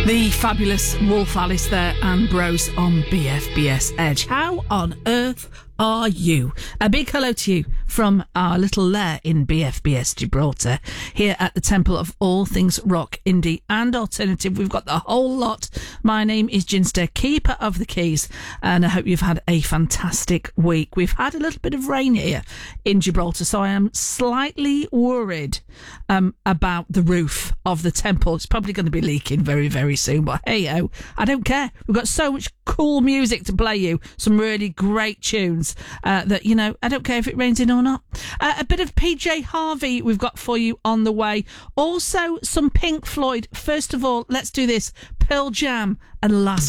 The fabulous Wolf Alice there and Bros on BFBS Edge. How on earth are you? A big hello to you from our little lair in BFBS Gibraltar, here at the Temple of all things rock, indie and alternative. We've got the whole lot. My name is Ginster, keeper of the keys, and I hope you've had a fantastic week. We've had a little bit of rain here in Gibraltar, so I am slightly worried about the roof of the temple. It's probably going to be leaking very, very soon, but hey-oh, I don't care. We've got so much cool music to play you, some really great tunes that, you know, I don't care if it rains in or not. A bit of PJ Harvey we've got for you on the way. Also, some Pink Floyd. First of all, let's do this. Pearl Jam and Last